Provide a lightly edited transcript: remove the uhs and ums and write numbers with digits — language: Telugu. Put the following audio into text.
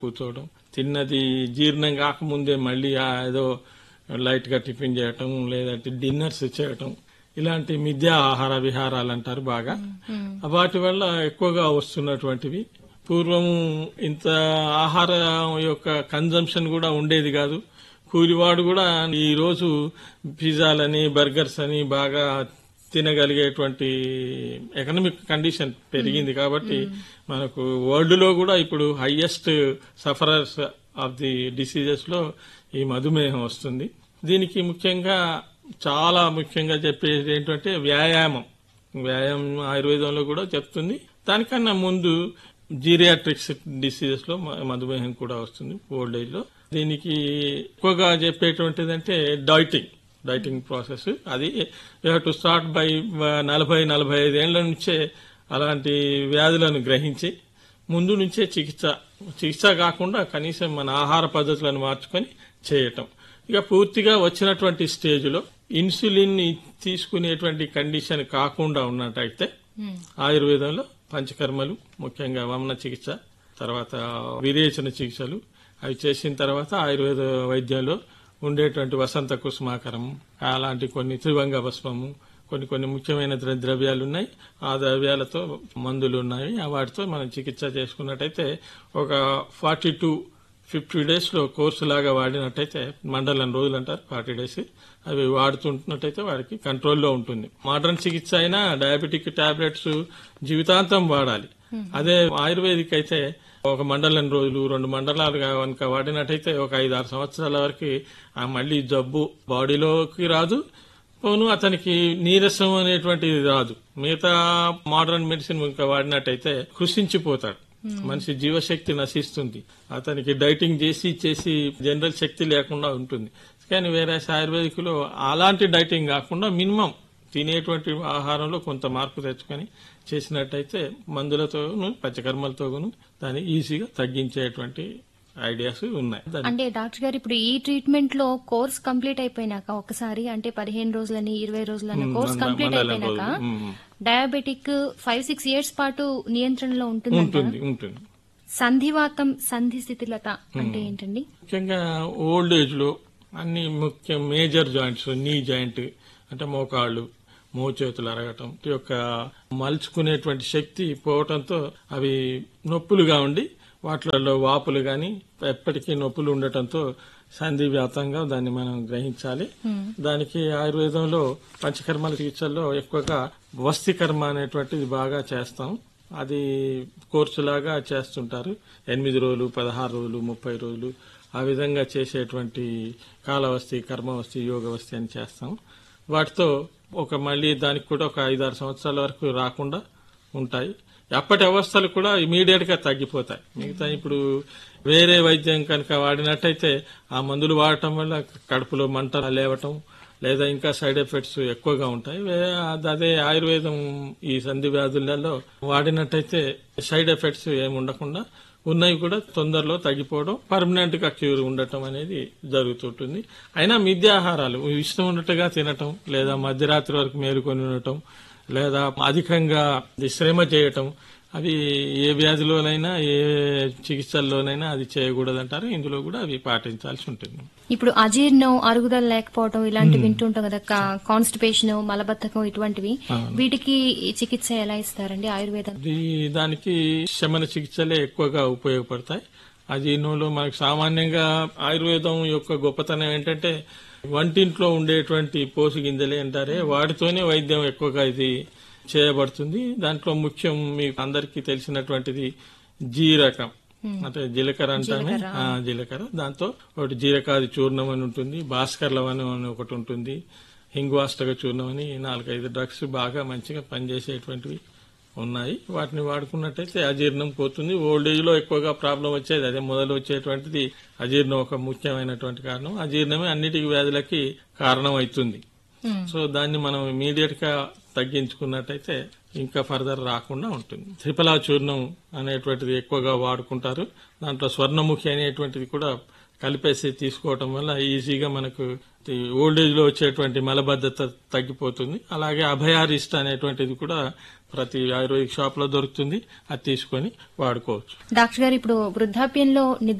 కూర్చోవడం, తిన్నది జీర్ణం కాకముందే మళ్ళీ ఏదో లైట్ గా టిఫిన్ చేయటం, లేదంటే డిన్నర్స్ చేయటం, ఇలాంటి మిథ్యా ఆహార విహారాలు అంటారు బాగా. వాటి వల్ల ఎక్కువగా వస్తున్నటువంటివి. పూర్వం ఇంత ఆహారం యొక్క కన్జంప్షన్ కూడా ఉండేది కాదు. కూలివాడు కూడా ఈ రోజు పిజ్జాలని, బర్గర్స్ అని బాగా తినగలిగేటువంటి ఎకనామిక్ కండిషన్ పెరిగింది కాబట్టి మనకు వరల్డ్ లో కూడా ఇప్పుడు highest sufferers of the diseases లో ఈ మధుమేహం వస్తుంది. దీనికి చాలా ముఖ్యంగా చెప్పేది ఏంటంటే వ్యాయామం. ఆయుర్వేదంలో కూడా చెప్తుంది. దానికన్నా ముందు జీరియాట్రిక్స్ డిసీజెస్ లో మధుమేహం కూడా వస్తుంది ఓల్డ్ ఏజ్ లో. దీనికి ఎక్కువగా చెప్పేటువంటిది అంటే డైటింగ్ ప్రాసెస్. అది you have to start by 40-45 ఏళ్ల నుంచే అలాంటి వ్యాధులను గ్రహించి ముందు నుంచే చికిత్స కాకుండా కనీసం మన ఆహార పద్ధతులను మార్చుకొని చేయటం. ఇక పూర్తిగా వచ్చినటువంటి స్టేజ్ లో ఇన్సులిన్ తీసుకునేటువంటి కండిషన్ కాకుండా ఉన్నట్టయితే ఆయుర్వేదంలో పంచకర్మలు, ముఖ్యంగా వమన చికిత్స, తర్వాత విరేచన చికిత్సలు అవి చేసిన తర్వాత ఆయుర్వేద వైద్యంలో ఉండేటువంటి వసంత కుసుమాకరం, అలాంటి కొన్ని త్రివంగ భస్మము, కొన్ని ముఖ్యమైన ద్రవ్యాలు ఉన్నాయి. ఆ ద్రవ్యాలతో మందులు ఉన్నాయి. వాటితో మనం చికిత్స చేసుకున్నట్టయితే ఒక 40-50 డేస్ లో కోర్సు లాగా వాడినట్టయితే, మండలం రోజులు అంటారు 40 డేస్, అవి వాడుతుంటున్నట్టయితే వాడికి కంట్రోల్లో ఉంటుంది. మోడర్న్ చికిత్స అయినా డయాబెటిక్ టాబ్లెట్స్ జీవితాంతం వాడాలి. అదే ఆయుర్వేదిక్ అయితే ఒక మండలం రోజులు, 2 మండలాలు కనుక వాడినట్టయితే ఒక 5-6 సంవత్సరాల వరకు మళ్ళీ జబ్బు బాడీలోకి రాదు, పోను అతనికి నీరసం అనేటువంటిది రాదు. మిగతా మోడర్న్ మెడిసిన్ ఇంకా వాడినట్టయితే కృషించిపోతాడు, మనిషి జీవశక్తి నశిస్తుంది, అతనికి డైటింగ్ చేసి జనరల్ శక్తి లేకుండా ఉంటుంది. కానీ వేరే ఆయుర్వేదిక్లో అలాంటి డైటింగ్ కాకుండా మినిమం తినేటువంటి ఆహారంలో కొంత మార్పు తెచ్చుకొని చేసినట్టయితే మందులతోనూ పంచకర్మలతోనూ దాన్ని ఈజీగా తగ్గించేటువంటి ఐడియాస్ ఉన్నాయి. అంటే డాక్టర్ గారు ఇప్పుడు ఈ ట్రీట్మెంట్ లో కోర్స్ కంప్లీట్ అయిపోయినాక ఒకసారి అంటే 15 రోజులని 20 రోజులని కోర్స్ కంప్లీట్ అయిపోయినాక డయాబెటిక్ 5-6 ఇయర్స్ పాటు నియంత్రణలో ఉంటుంది. సంధివాతం, సంధి శిథిలత అంటే ఏంటండి? ముఖ్యంగా ఓల్డ్ ఏజ్ లో అన్ని మేజర్ జాయింట్స్, నీ జాయింట్ అంటే మోకాళ్ళు, మోచేతులు అరగటం యొక్క మలుచుకునేటువంటి శక్తి పోవటంతో అవి నొప్పులుగా ఉండి వాటిలలో వాపులు గాని ఎప్పటికీ నొప్పులు ఉండటంతో సంధివ్యాతంగా దాన్ని మనం గ్రహించాలి. దానికి ఆయుర్వేదంలో పంచకర్మల చికిత్సల్లో ఎక్కువగా వస్తికర్మ అనేటువంటిది బాగా చేస్తాం. అది కోర్సులాగా చేస్తుంటారు. 8 రోజులు, 16 రోజులు, 30 రోజులు ఆ విధంగా చేసేటువంటి కాలవస్తి, కర్మవస్తి, యోగవస్తి అని చేస్తాం. వాటితో మళ్ళీ దానికి కూడా ఒక 5-6 సంవత్సరాల వరకు రాకుండా ఉంటాయి. అప్పటి అవస్థలు కూడా ఇమీడియట్ గా తగ్గిపోతాయి. మిగతా ఇప్పుడు వేరే వైద్యం కనుక వాడినట్టయితే ఆ మందులు వాడటం వల్ల కడుపులో మంట లేవటం లేదా ఇంకా సైడ్ ఎఫెక్ట్స్ ఎక్కువగా ఉంటాయి. అదే ఆయుర్వేదం ఈ సంధి వ్యాధులలో వాడినట్టయితే సైడ్ ఎఫెక్ట్స్ ఏమి ఉండకుండా ఉన్నవి కూడా తొందరలో తగ్గిపోవడం, పర్మనెంట్ గా క్యూర్ ఉండటం అనేది జరుగుతుంటుంది. అయినా మిథ్యాహారాలు ఇష్టం ఉన్నట్టుగా తినటం, లేదా మధ్యరాత్రి వరకు మేలుకొని ఉండటం, లేదా అధికంగా శ్రమ చేయటం, అది ఏ వ్యాధిలోనైనా ఏ చికిత్సల్లోనైనా అది చేయకూడదంటారు. ఇందులో కూడా అవి పాటించాల్సి ఉంటుంది. ఇప్పుడు అజీర్ణం, అరుగుదల లేకపోవడం ఇలాంటివి వింటుంటాం కదా, కాన్స్టిపేషన్, మలబద్ధకం ఇటువంటివి, వీటికి చికిత్స ఎలా ఇస్తారండి ఆయుర్వేదం? దానికి శమన చికిత్సలే ఎక్కువగా ఉపయోగపడతాయి. అజీర్ణంలో మనకు సామాన్యంగా ఆయుర్వేదం యొక్క గొప్పతనం ఏంటంటే వంటింట్లో ఉండేటువంటి పోసు గింజలే అంటారే, వాటితోనే వైద్యం ఎక్కువగా ఇది చేయబడుతుంది. దాంట్లో ముఖ్యం మీకు అందరికీ తెలిసినటువంటిది జీరకం, అంటే జీలకర్ర అంటామే, జీలకర్ర. దాంతో ఒకటి జీరకాది చూర్ణం అని ఉంటుంది, భాస్కర్లవనం అని ఒకటి ఉంటుంది, హింగ్వాష్టక చూర్ణం అని 4-5 డ్రగ్స్ బాగా మంచిగా పనిచేసేటువంటివి ఉన్నాయి. వాటిని వాడుకున్నట్టయితే అజీర్ణం పోతుంది. ఓల్డ్ ఏజ్ లో ఎక్కువగా ప్రాబ్లం వచ్చేది అదే, మొదలు వచ్చేటువంటిది అజీర్ణం ఒక ముఖ్యమైనటువంటి కారణం. అజీర్ణమే అన్నిటికీ వ్యాధులకి కారణం అవుతుంది. సో దాన్ని మనం ఇమీడియట్ గా తగ్గించుకున్నట్టయితే ఇంకా ఫర్దర్ రాకుండా ఉంటుంది. త్రిఫలా చూర్ణం అనేటువంటిది ఎక్కువగా వాడుకుంటారు. దాంట్లో స్వర్ణముఖి అనేటువంటిది కూడా కలిపేసి తీసుకోవటం వల్ల ఈజీగా మనకు ఓల్డ్ ఏజ్ లో వచ్చేటువంటి మలబద్ధత తగ్గిపోతుంది. అలాగే అభయారిష్ట అనేటువంటిది కూడా ప్రతి ఆయుర్వేదిక్ షాప్ లో దొరుకుతుంది, అది తీసుకొని వాడుకోవచ్చు. డాక్టర్ గారు ఇప్పుడు వృద్ధాప్యంలో